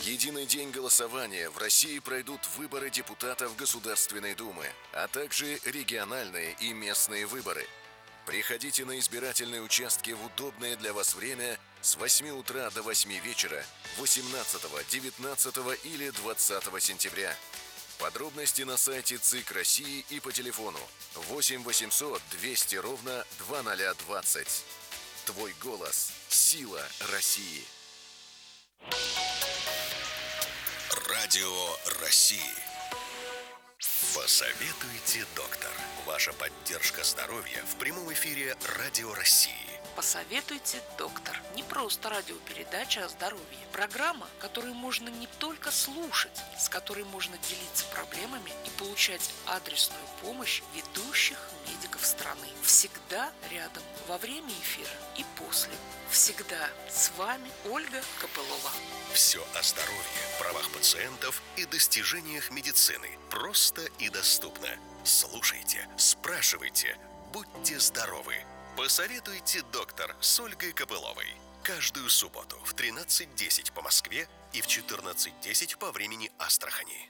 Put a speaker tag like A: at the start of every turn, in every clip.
A: единый день голосования в России пройдут выборы депутатов Государственной Думы, а также региональные и местные выборы. Приходите на избирательные участки в удобное для вас время с 8 утра до 8 вечера 18, 19 или 20 сентября. Подробности на сайте ЦИК России и по телефону 8 800 200 ровно 2020. Твой голос – сила России. Радио России. Посоветуйте, доктор. Ваша поддержка здоровья в прямом эфире Радио России.
B: Посоветуйте, доктор. Не просто радиопередача о здоровье. Программа, которую можно не только слушать, с которой можно делиться проблемами и получать адресную помощь ведущих медиков страны. Всегда рядом, во время эфира и после. Всегда с вами Ольга Копылова.
A: Все о здоровье, правах пациентов и достижениях медицины. Просто и доступно. Слушайте, спрашивайте, будьте здоровы. Посоветуйте, доктор, с Ольгой Копыловой. Каждую субботу в 13:10 по Москве и в 14:10 по времени Астрахани.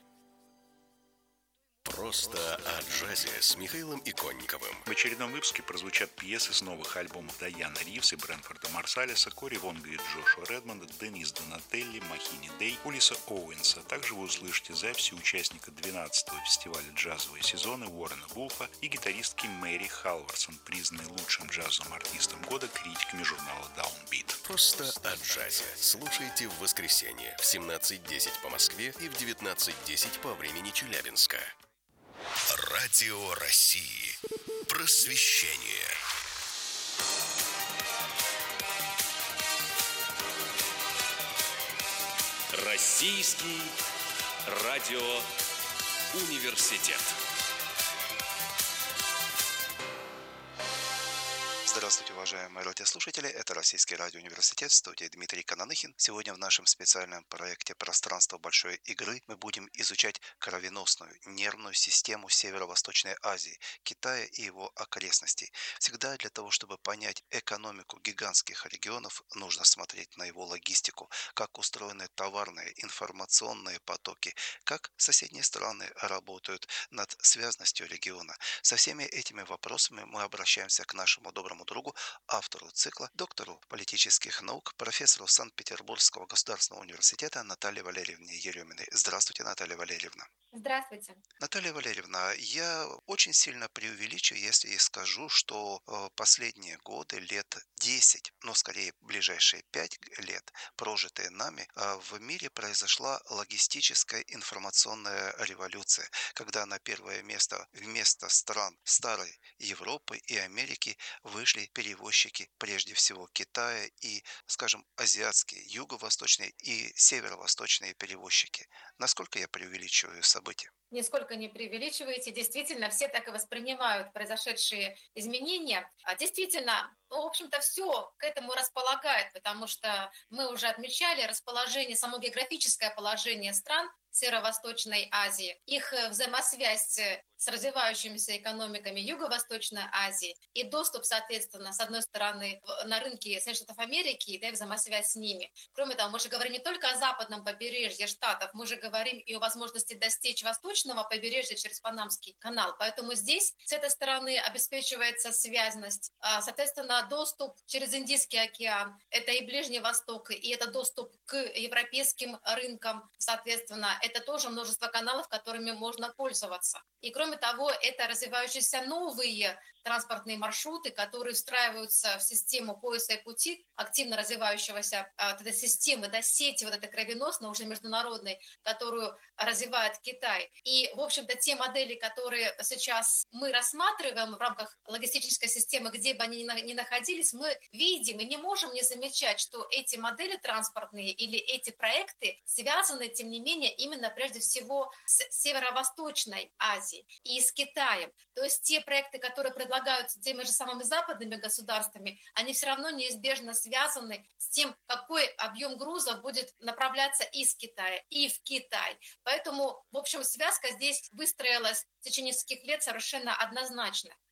A: Просто о джазе с Михаилом Иконниковым.
C: В очередном выпуске прозвучат пьесы с новых альбомов Дайаны Ривз и Брэнфорда Марсалиса, Кори Вонга и Джошуа Редмонда, Денис Донателли, Махини Дэй, Улиса Оуэнса. Также вы услышите записи участника 12-го фестиваля «Джазовые сезоны» Уоррена Вулфа и гитаристки Мэри Халварсон, признанной лучшим джазовым артистом года критиками журнала Downbeat.
A: Просто о джазе. Слушайте в воскресенье в 17:10 по Москве и в 19:10 по времени Челябинска. Радио России. Просвещение.
D: Российский радиоуниверситет.
E: Здравствуйте, уважаемые радиослушатели. Это Российский радиоуниверситет, в студии Дмитрий Кананыхин. Сегодня в нашем специальном проекте «Пространство большой игры» мы будем изучать кровеносную нервную систему Северо-Восточной Азии, Китая и его окрестностей. Всегда для того, чтобы понять экономику гигантских регионов, нужно смотреть на его логистику, как устроены товарные, информационные потоки, как соседние страны работают над связностью региона. Со всеми этими вопросами мы обращаемся к нашему доброму другу, автору цикла, доктору политических наук, профессору Санкт-Петербургского государственного университета Наталье Валерьевне Ереминой. Здравствуйте, Наталья Валерьевна.
F: Здравствуйте.
E: Наталья Валерьевна, я очень сильно преувеличу, если и скажу, что последние годы, лет 10, но скорее ближайшие 5 лет, прожитые нами, в мире произошла логистическая информационная революция, когда на первое место вместо стран старой Европы и Америки вышли перевозчики, прежде всего Китая и, скажем, азиатские, юго-восточные и северо-восточные перевозчики. Насколько я преувеличиваю события?
F: Нисколько не преувеличиваете. Действительно, все так и воспринимают произошедшие изменения. А действительно, в общем-то, все к этому располагает, потому что мы уже отмечали расположение, само географическое положение стран Северо-Восточной Азии, их взаимосвязь с развивающимися экономиками Юго-Восточной Азии и доступ, соответственно, с одной стороны на рынки Соединенных Штатов Америки, да, и взаимосвязь с ними. Кроме того, мы же говорим не только о западном побережье Штатов, мы же говорим и о возможности достичь восточного побережья через Панамский канал. Поэтому здесь с этой стороны обеспечивается связность, соответственно, доступ через Индийский океан, это и Ближний Восток, и это доступ к европейским рынкам, соответственно, это тоже множество каналов, которыми можно пользоваться. И кроме того, это развивающиеся новые транспортные маршруты, которые встраиваются в систему пояса и пути активно развивающегося вот этой системы, да, сети вот этой кровеносной, уже международной, которую развивает Китай. И, в общем-то, те модели, которые сейчас мы рассматриваем в рамках логистической системы, где бы они ни находились, мы видим и не можем не замечать, что эти модели транспортные или эти проекты связаны, тем не менее, именно прежде всего с Северо-Восточной Азией и с Китаем. То есть те проекты, которые предлагаются теми же самыми западными государствами, они все равно неизбежно связаны с тем, какой объем грузов будет направляться из Китая и в Китай. Поэтому, в общем, связка здесь выстроилась в течение нескольких лет совершенно однозначно.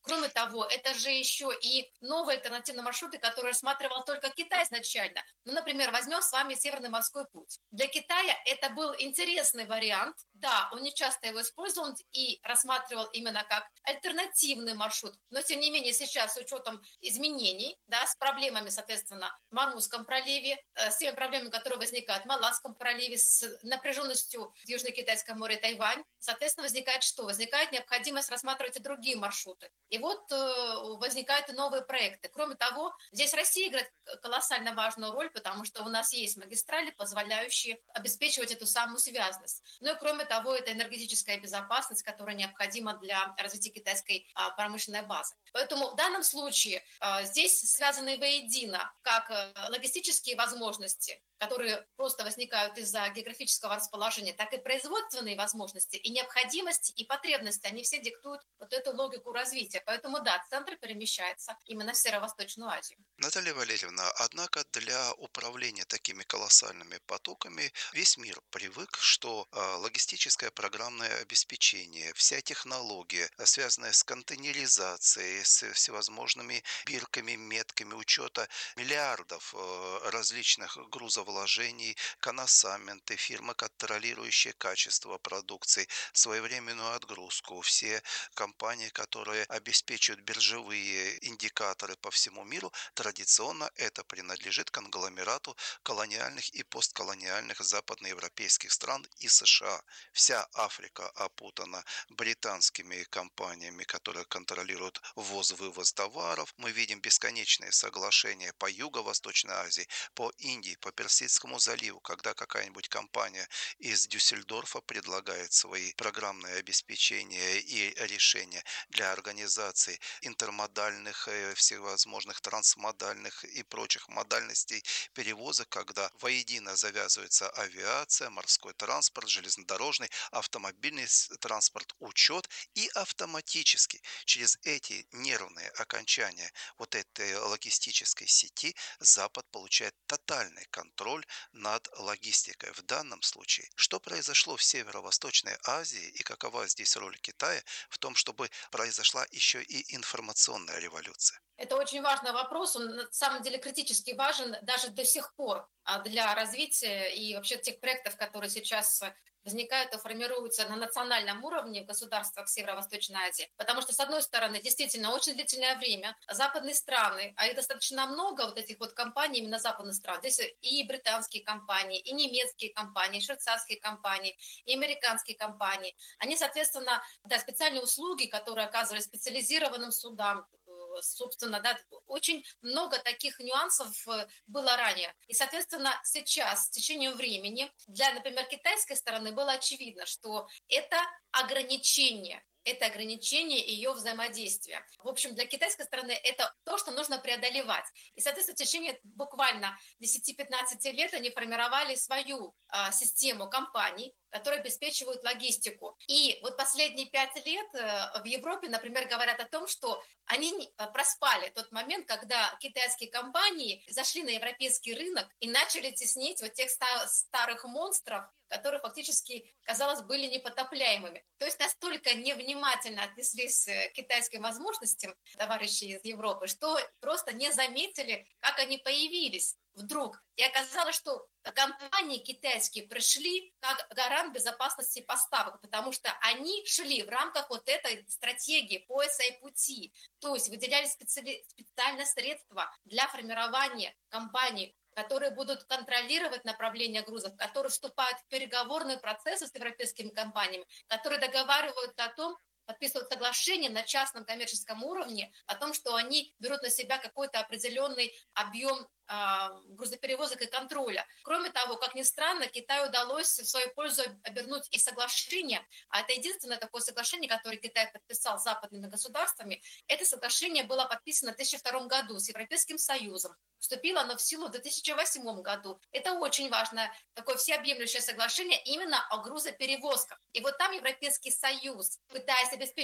F: Кроме того, это же еще и новые альтернативные маршруты, которые рассматривал только Китай изначально. Ну, например, возьмем с вами Северный морской путь. Для Китая это был интересный вариант. Да, он не часто его использовал и рассматривал именно как альтернативный маршрут. Но, тем не менее, сейчас с учетом изменений, да, с проблемами, соответственно, в Мармузском проливе, с теми проблемами, которые возникают в Малакском проливе, с напряженностью в Южно-Китайском море, Тайвань, соответственно, возникает что? Возникает необходимость рассматривать и другие маршруты. И вот возникают и новые проекты. Кроме того, здесь Россия играет колоссально важную роль, потому что у нас есть магистрали, позволяющие обеспечивать эту самую связность. Ну и кроме того, это энергетическая безопасность, которая необходима для развития китайской промышленной базы. Поэтому в данном случае здесь связаны воедино как логистические возможности, которые просто возникают из-за географического расположения, так и производственные возможности, и необходимости, и потребности, они все диктуют вот эту логику развития. Поэтому да, центр перемещается именно в Северо-Восточную Азию.
E: Наталья Валерьевна, однако для управления такими колоссальными потоками весь мир привык, что логистическое программное обеспечение, вся технология, связанная с контейнеризацией, с всевозможными бирками, метками учета миллиардов различных грузовложений, коносаменты, фирмы, контролирующие качество продукции, своевременную отгрузку, все компании, которые обеспечивают биржевые индикаторы по всему миру, традиционно это принадлежит конгломерату колониальных и постколониальных западноевропейских стран и США. Вся Африка опутана британскими компаниями, которые контролируют ввоз-вывоз товаров. Мы видим бесконечные соглашения по Юго-Восточной Азии, по Индии, по Персидскому заливу, когда какая-нибудь компания из Дюссельдорфа предлагает свои программные обеспечения и решения для организации интермодальных, всевозможных трансмодальных и прочих модальностей перевозок, когда воедино завязывается авиация, морской транспорт, железнодорожный, автомобильный транспорт, учет, и автоматически через эти нервные окончания вот этой логистической сети Запад получает тотальный контроль над логистикой. В данном случае, что произошло в Северо-Восточной Азии и какова здесь роль Китая в том, чтобы произошла еще и информационная революция?
F: Это очень важный вопрос, он на самом деле критически важен даже до сих пор для развития и вообще тех проектов, которые сейчас возникают и формируются на национальном уровне в государствах Северо-Восточной Азии. Потому что, с одной стороны, действительно, очень длительное время западные страны, а их достаточно много, вот этих вот компаний именно западных стран, здесь и британские компании, и немецкие компании, и швейцарские компании, и американские компании, они, соответственно, да, специальные услуги, которые оказывали специализированным судам, собственно, да, очень много таких нюансов было ранее. И, соответственно, сейчас, в течение времени, для, например, китайской стороны было очевидно, что это ограничение ее взаимодействия. В общем, для китайской стороны это то, что нужно преодолевать. И, соответственно, в течение буквально 10-15 лет они формировали свою систему компаний, которые обеспечивают логистику. И вот последние 5 лет в Европе, например, говорят о том, что они проспали тот момент, когда китайские компании зашли на европейский рынок и начали теснить вот тех старых монстров, которые фактически, казалось, были непотопляемыми. То есть настолько невнимательно отнеслись к китайским возможностям товарищи из Европы, что просто не заметили, как они появились вдруг. И оказалось, что компании китайские пришли как гарант безопасности поставок, потому что они шли в рамках вот этой стратегии пояса и пути. То есть выделяли специальные средства для формирования компаний, которые будут контролировать направление грузов, которые вступают в переговорные процессы с европейскими компаниями, которые договариваются о том, подписывают соглашение на частном коммерческом уровне о том, что они берут на себя какой-то определенный объем грузоперевозок и контроля. Кроме того, как ни странно, Китаю удалось в свою пользу обернуть и соглашение, а это единственное такое соглашение, которое Китай подписал с западными государствами. Это соглашение было подписано в 2002 году с Европейским Союзом. Вступило оно в силу в 2008 году. Это очень важное, такое всеобъемлющее соглашение именно о грузоперевозках. И вот там Европейский Союз, пытаясь обеспечить